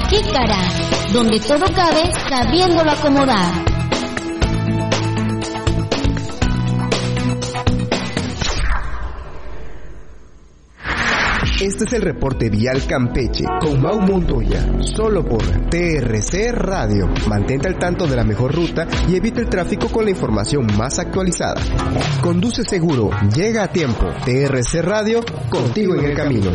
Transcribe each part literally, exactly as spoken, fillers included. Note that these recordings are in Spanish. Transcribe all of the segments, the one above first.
Jícara, donde todo cabe sabiéndolo acomodar. Este es el reporte vial Campeche con Mau Montoya, solo por T R C Radio. Mantente al tanto de la mejor ruta y evita el tráfico con la información más actualizada. Conduce seguro, llega a tiempo. T R C Radio, contigo en el camino.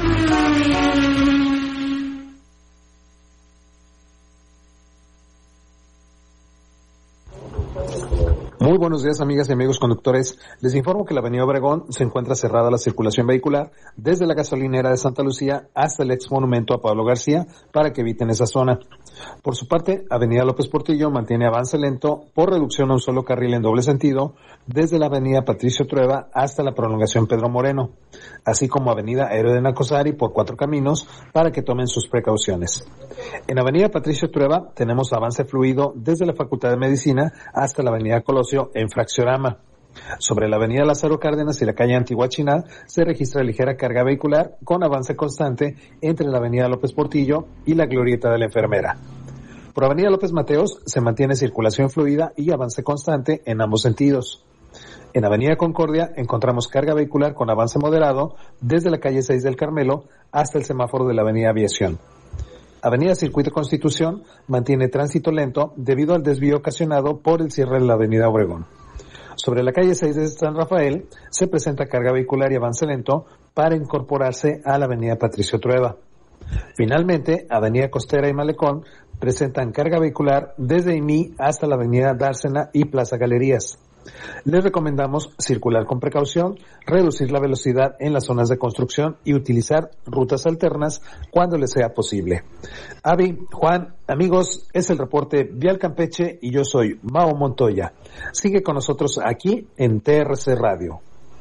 Muy buenos días, amigas y amigos conductores. Les informo que la avenida Obregón se encuentra cerrada a la circulación vehicular desde la gasolinera de Santa Lucía hasta el ex monumento a Pablo García para que eviten esa zona. Por su parte, avenida López Portillo mantiene avance lento por reducción a un solo carril en doble sentido desde la avenida Patricio Trueba hasta la prolongación Pedro Moreno, así como avenida Héroe de Nacosari por Cuatro Caminos para que tomen sus precauciones. En avenida Patricio Trueba tenemos avance fluido desde la Facultad de Medicina hasta la avenida Colosio en Fracciorama. Sobre la avenida Lázaro Cárdenas y la calle Antiguachiná se registra ligera carga vehicular con avance constante entre la avenida López Portillo y la Glorieta de la Enfermera. Por avenida López Mateos se mantiene circulación fluida y avance constante en ambos sentidos. En avenida Concordia encontramos carga vehicular con avance moderado desde la calle seis del Carmelo hasta el semáforo de la avenida Aviación. Avenida Circuito Constitución mantiene tránsito lento debido al desvío ocasionado por el cierre de la avenida Obregón. Sobre la calle seis de San Rafael se presenta carga vehicular y avance lento para incorporarse a la avenida Patricio Trueba. Finalmente, avenida Costera y Malecón presentan carga vehicular desde Imí hasta la avenida Dársena y Plaza Galerías. Les recomendamos circular con precaución, reducir la velocidad en las zonas de construcción y utilizar rutas alternas cuando les sea posible. Avi, Juan, amigos, es el reporte Vial Campeche y yo soy Mau Montoya. Sigue con nosotros aquí en T R C Radio.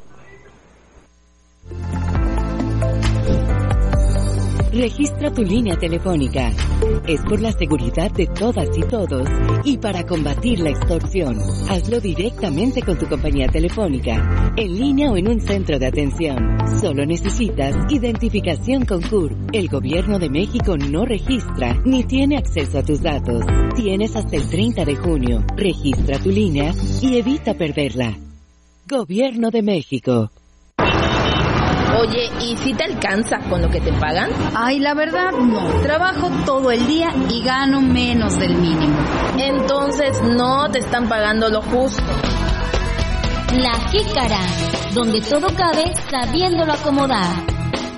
Registra tu línea telefónica. Es por la seguridad de todas y todos y para combatir la extorsión. Hazlo directamente con tu compañía telefónica, en línea o en un centro de atención. Solo necesitas identificación con C U R. El Gobierno de México no registra ni tiene acceso a tus datos. Tienes hasta el treinta de junio. Registra tu línea y evita perderla. Gobierno de México. Oye, ¿y si te alcanza con lo que te pagan? Ay, la verdad, no. Trabajo todo el día y gano menos del mínimo. Entonces no te están pagando lo justo. La Jícara, donde todo cabe sabiéndolo acomodar.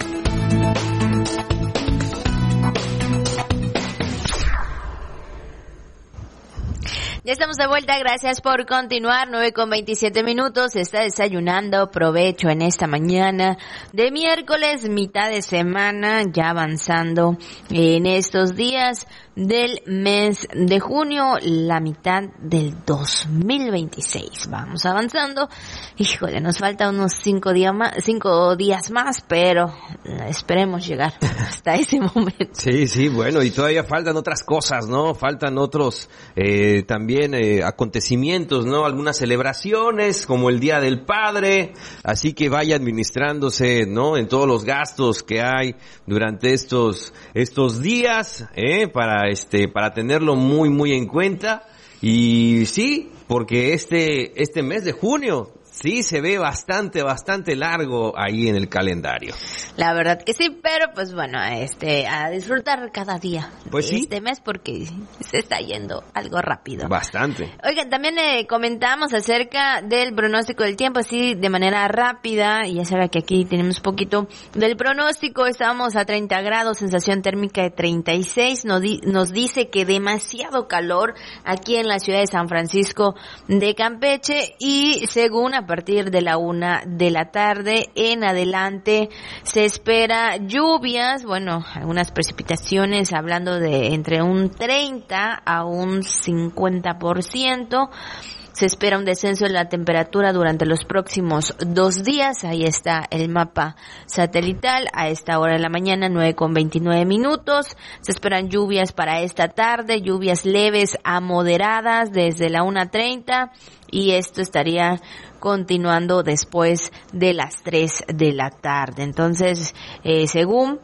Ya estamos de vuelta, gracias por continuar, nueve con veintisiete minutos, está desayunando, provecho en esta mañana de miércoles, mitad de semana, ya avanzando en estos días del mes de junio, la mitad del dos mil veintiséis. Vamos avanzando, híjole, nos falta unos cinco días más, cinco días más, pero esperemos llegar hasta ese momento. Sí, sí, bueno, y todavía faltan otras cosas, ¿no? Faltan otros eh, también eh, acontecimientos, ¿no? Algunas celebraciones, como el Día del Padre, así que vaya administrándose, ¿no? En todos los gastos que hay durante estos estos días, ¿eh? Para este para tenerlo muy muy en cuenta. Y sí, porque este este mes de junio sí se ve bastante bastante largo ahí en el calendario. La verdad que sí, pero pues bueno, este a disfrutar cada día pues de sí. este mes porque se está yendo algo rápido. Bastante. Oigan, también eh, comentamos acerca del pronóstico del tiempo, así de manera rápida. Ya saben que aquí tenemos poquito del pronóstico. Estábamos a treinta grados, sensación térmica de treinta y seis. Nos, di- nos dice que demasiado calor aquí en la ciudad de San Francisco de Campeche y según a partir de la una de la tarde en adelante se espera lluvias, bueno, algunas precipitaciones, hablando de entre un treinta a un cincuenta por ciento. Se espera un descenso en la temperatura durante los próximos dos días. Ahí está el mapa satelital. A esta hora de la mañana, nueve con veintinueve minutos. Se esperan lluvias para esta tarde, lluvias leves a moderadas desde la una treinta. Y esto estaría continuando después de las tres de la tarde. Entonces, eh, según